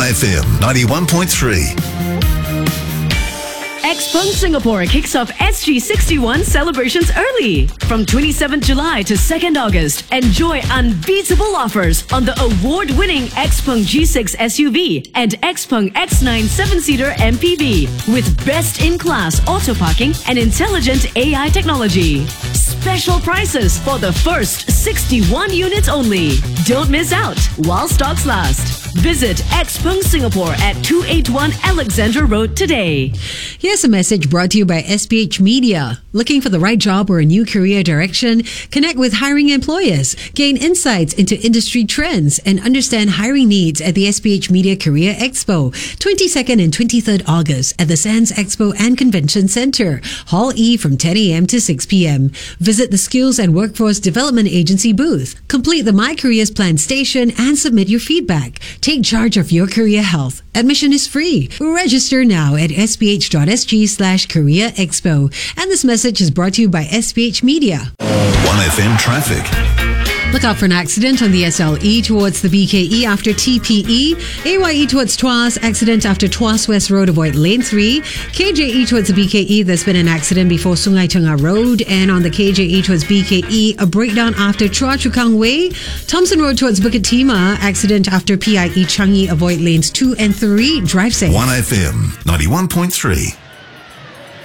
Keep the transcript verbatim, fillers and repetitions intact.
F M ninety-one point three. Xpeng Singapore kicks off S G sixty-one celebrations early. From twenty-seventh July to second August, enjoy unbeatable offers on the award-winning Xpeng G six S U V and Xpeng X nine seven-seater M P V with best-in-class auto parking and intelligent A I technology. Special prices for the first sixty-one units only. Don't miss out while stocks last. Visit Xpeng Singapore at two eighty-one Alexandra Road today. Here's a message brought to you by S P H Media. Looking for the right job or a new career direction? Connect with hiring employers, gain insights into industry trends, and understand hiring needs at the S P H Media Career Expo, twenty-second and twenty-third August at the Sands Expo and Convention Center, Hall E from ten a.m. to six p.m. Visit the Skills and Workforce Development Agency booth. Complete the My Careers Plan station and submit your feedback. Take charge of your career health. Admission is free. Register now at sph.sg slash career expo. And this message is brought to you by S P H Media. one F M traffic. Look out for an accident on the S L E towards the B K E after T P E. A Y E towards Tuas, accident after Tuas West Road, avoid lane three. K J E towards the B K E, there's been an accident before Sungai Tengah Road. And on the K J E towards B K E, a breakdown after Chua Chu Kang Way. Thompson Road towards Bukit Timah, accident after P I E Changi, avoid lanes two and three. Drive safe. one F M ninety-one point three.